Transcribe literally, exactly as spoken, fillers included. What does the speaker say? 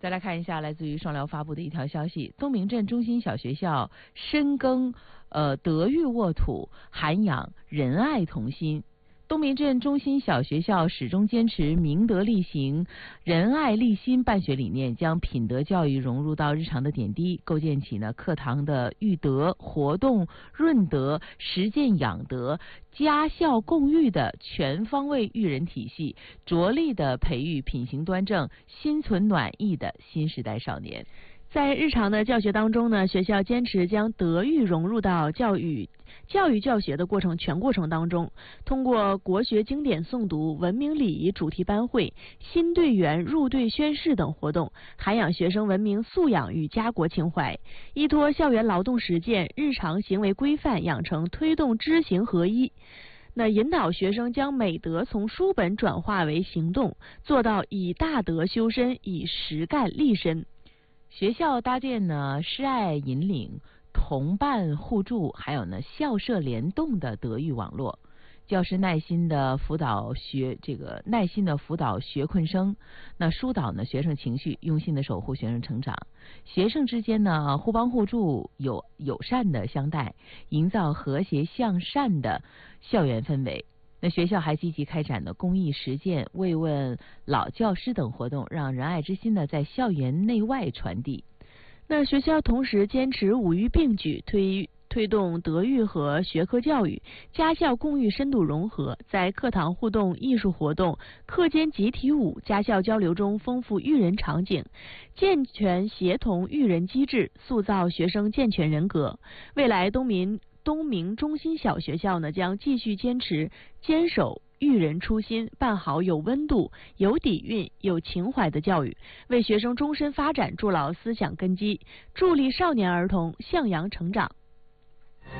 再来看一下来自于双辽发布的一条消息：东明镇中心小学校深耕呃德育沃土，涵养仁爱同心。东明镇中心小学校始终坚持明德力行、仁爱立心办学理念，将品德教育融入到日常的点滴，构建起呢课堂的育德、活动润德、实践养德、家校共育的全方位育人体系，着力的培育品行端正、心存暖意的新时代少年。 在日常的教学当中呢，学校坚持将德育融入到教育教育教学的过程全过程当中，通过国学经典诵读、文明礼仪主题班会、新队员入队宣誓等活动，涵养学生文明素养与家国情怀，依托校园劳动实践、日常行为规范，养成推动知行合一。那引导学生将美德从书本转化为行动，做到以大德修身，以实干立身。 学校搭建呢师爱引领、同伴互助，还有呢校舍联动的德育网络。教师耐心的辅导学这个耐心的辅导学困生，那疏导呢学生情绪，用心的守护学生成长。学生之间呢互帮互助，有友善的相待，营造和谐向善的校园氛围。那学校还积极开展的公益实践、慰问老教师等活动，让仁爱之心呢在校园内外传递。 那学校同时坚持五育并举，推推动德育和学科教育、家校共育深度融合，在课堂互动、艺术活动、课间集体舞、家校交流中丰富育人场景，健全协同育人机制，塑造学生健全人格。未来东明东明中心小学校呢，将继续坚持坚守育人初心，办好有温度、有底蕴、有情怀的教育，为学生终身发展筑牢思想根基，助力少年儿童向阳成长。